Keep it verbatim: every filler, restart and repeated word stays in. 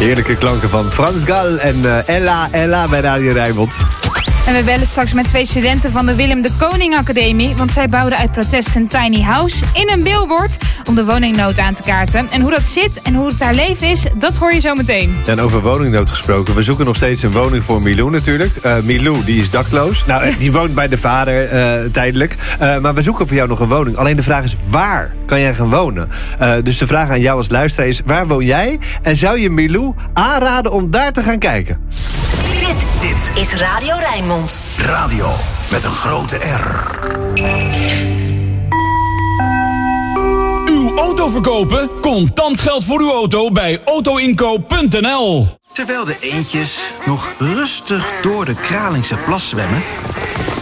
Heerlijke klanken van Frans Gal en uh, Ella Ella bij Radio Rijnmond. En we bellen straks met twee studenten van de Willem de Koning Academie. Want zij bouwden uit protest een tiny house in een billboard om de woningnood aan te kaarten. En hoe dat zit en hoe het daar leven is, dat hoor je zo meteen. En over woningnood gesproken. We zoeken nog steeds een woning voor Milou natuurlijk. Uh, Milou, die is dakloos. Nou, uh, die woont bij de vader uh, tijdelijk. Uh, maar we zoeken voor jou nog een woning. Alleen de vraag is, waar kan jij gaan wonen? Uh, dus de vraag aan jou als luisteraar is, waar woon jij? En zou je Milou aanraden om daar te gaan kijken? Dit, dit is Radio Rijnmond. Radio met een grote R. Uw auto verkopen? Contant geld voor uw auto bij autoinkoop punt n l. Terwijl de eendjes nog rustig door de Kralingse plas zwemmen,